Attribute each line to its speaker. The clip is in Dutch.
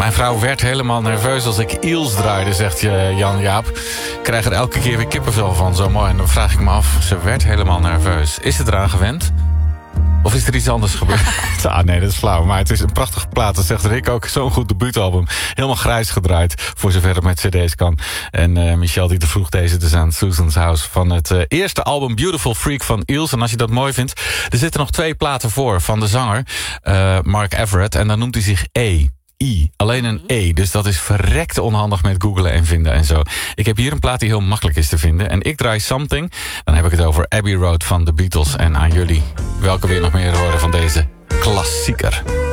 Speaker 1: Mijn vrouw werd helemaal nerveus als ik Eels draaide, zegt Jan-Jaap. Ik krijg er elke keer weer kippenvel van, zo mooi. En dan vraag ik me af, ze werd helemaal nerveus. Is het eraan gewend? Of is er iets anders gebeurd? Nee, dat is flauw. Maar het is een prachtige plaat. Dat zegt Rick ook. Zo'n goed debuutalbum. Helemaal grijs gedraaid. Voor zover het met cd's kan. En Michel die vroeg deze dus aan Susan's House. Van het eerste album Beautiful Freak van Eels. En als je dat mooi vindt. Er zitten nog 2 platen voor van de zanger. Mark Everett. En dan noemt hij zich I. Alleen een E. Dus dat is verrekt onhandig met googlen en vinden en zo. Ik heb hier een plaat die heel makkelijk is te vinden. En ik draai Something. Dan heb ik het over Abbey Road van de Beatles. En aan jullie welke weer nog meer horen van deze klassieker.